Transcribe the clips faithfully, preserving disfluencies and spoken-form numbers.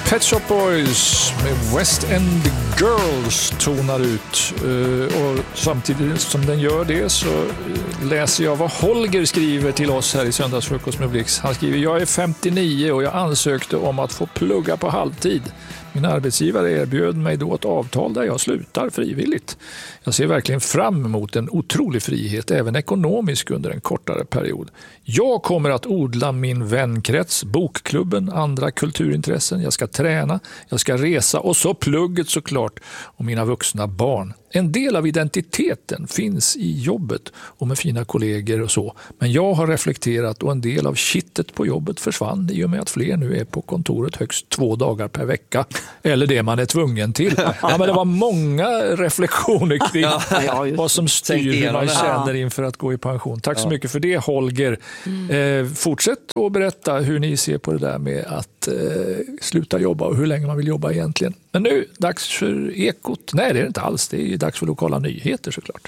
Pet Shop Boys med West End Girls tonar ut. Och samtidigt som den gör det så läser jag vad Holger skriver till oss här i Söndagsfrukost med Blix. Han skriver: jag är femtionio och jag ansökte om att få plugga på halvtid. Min arbetsgivare erbjöd mig då ett avtal där jag slutar frivilligt. Jag ser verkligen fram emot en otrolig frihet, även ekonomisk, under en kortare period. Jag kommer att odla min vänkrets, bokklubben, andra kulturintressen. Jag ska träna, jag ska resa och så plugget såklart, och mina vuxna barn. En del av identiteten finns i jobbet och med fina kollegor och så. Men jag har reflekterat och en del av kittet på jobbet försvann i och med att fler nu är på kontoret högst två dagar per vecka. Eller det man är tvungen till. Ja, men det var många reflektioner kring ja, ja, vad som styr hur man känner inför att gå i pension. Tack så ja. mycket för det, Holger. Mm. Eh, fortsätt att berätta hur ni ser på det där med att eh, sluta jobba och hur länge man vill jobba egentligen. Men nu, dags för Ekot. Nej, det är det inte alls. Det är dags för lokala nyheter såklart.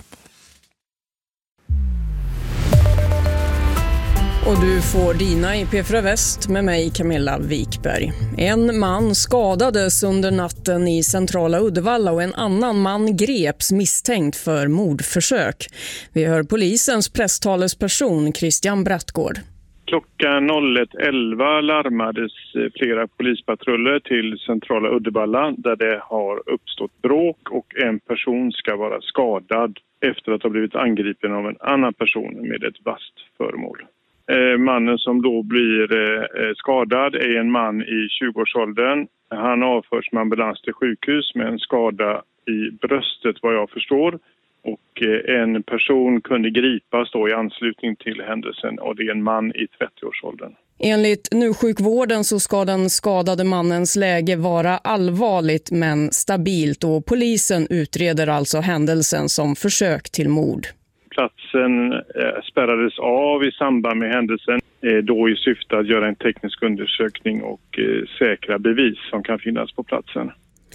Och du får dina i P fyra Väst med mig, Camilla Wikberg. En man skadades under natten i centrala Uddevalla och en annan man greps misstänkt för mordförsök. Vi hör polisens presstalesperson Christian Brattgård. Klockan ett elva larmades flera polispatruller till centrala Uddevalla där det har uppstått bråk och en person ska vara skadad efter att ha blivit angripen av en annan person med ett vasst föremål. Mannen som då blir skadad är en man i tjugoårsåldern. Han avförs med ambulans till sjukhus med en skada i bröstet vad jag förstår. Och en person kunde gripas då i anslutning till händelsen och det är en man i trettioårsåldern. Enligt NU-sjukvården så ska den skadade mannens läge vara allvarligt men stabilt och polisen utreder alltså händelsen som försök till mord. Platsen spärrades av i samband med händelsen då i syfte att göra en teknisk undersökning och säkra bevis som kan finnas på platsen.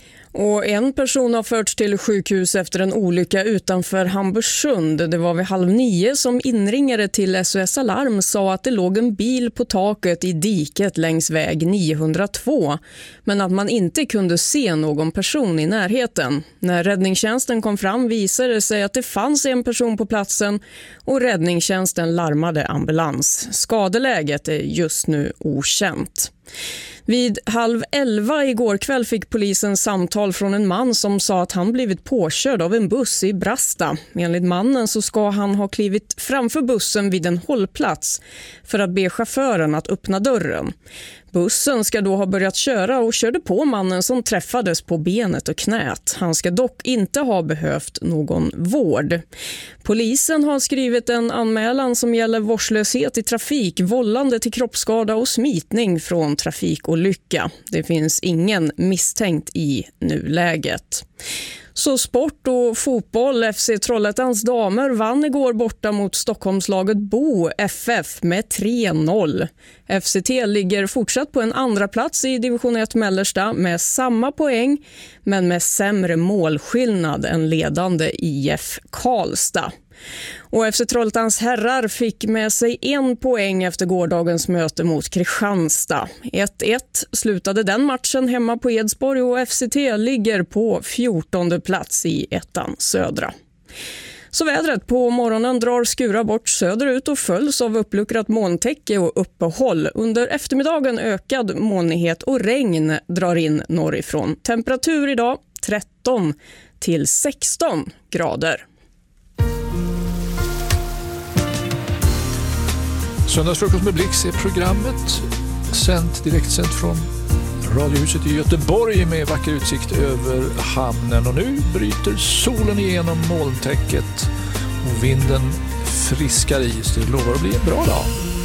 Och en person har förts till sjukhus efter en olycka utanför Hamburgsund. Det var vid halv nio som inringare till S O S Alarm sa att det låg en bil på taket i diket längs väg niohundratvå. Men att man inte kunde se någon person i närheten. När räddningstjänsten kom fram visade det sig att det fanns en person på platsen och räddningstjänsten larmade ambulans. Skadeläget är just nu okänt. Vid halv elva igår kväll fick polisen samtal från en man som sa att han blivit påkörd av en buss i Brasta. Enligt mannen så ska han ha klivit framför bussen vid en hållplats för att be chauffören att öppna dörren. Bussen ska då ha börjat köra och körde på mannen som träffades på benet och knät. Han ska dock inte ha behövt någon vård. Polisen har skrivit en anmälan som gäller vårdslöshet i trafik, vållande till kroppsskada och smitning från trafikolycka. Det finns ingen misstänkt i nuläget. Så sport och fotboll. F C Trollhättans damer vann igår borta mot Stockholmslaget Bo F F med tre noll. F C T ligger fortsatt på en andra plats i division ett mellersta med samma poäng men med sämre målskillnad än ledande I F Karlstad. Och F C Trollhättans herrar fick med sig en poäng efter gårdagens möte mot Kristianstad. ett ett slutade den matchen hemma på Edsborg och F C T ligger på fjortonde plats i ettan södra. Så vädret: på morgonen drar skura bort söderut och följs av uppluckrat molntäcke och uppehåll. Under eftermiddagen ökad molnighet och regn drar in norrifrån. Temperatur idag tretton till sexton grader. Söndagsfrukost med Blix är programmet, sänt, direktsänt från Radiohuset i Göteborg med vacker utsikt över hamnen. Och nu bryter solen igenom molntäcket och vinden friskar i, så det lovar att bli en bra dag.